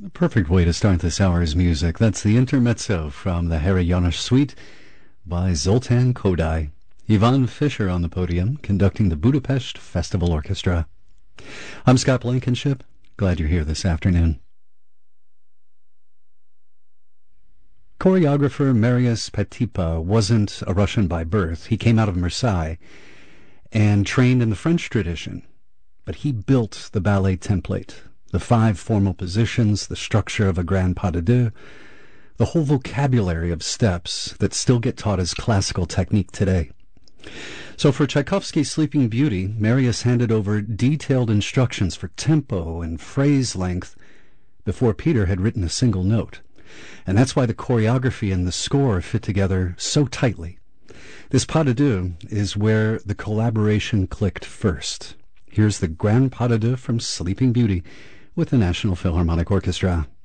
Perfect way to start this hour's music. That's the intermezzo from the Harry Janos Suite by Zoltan Kodály. Ivan Fischer on the podium, conducting the Budapest Festival Orchestra. I'm Scott Blankenship. Glad you're here this afternoon. Choreographer Marius Petipa wasn't a Russian by birth. He came out of Marseille and trained in the French tradition. But he built the ballet template, the 5 formal positions, the structure of a grand pas de deux, the whole vocabulary of steps that still get taught as classical technique today. So for Tchaikovsky's Sleeping Beauty, Marius handed over detailed instructions for tempo and phrase length before Peter had written a single note. And that's why the choreography and the score fit together so tightly. This pas de deux is where the collaboration clicked first. Here's the grand pas de deux from Sleeping Beauty with the National Philharmonic Orchestra.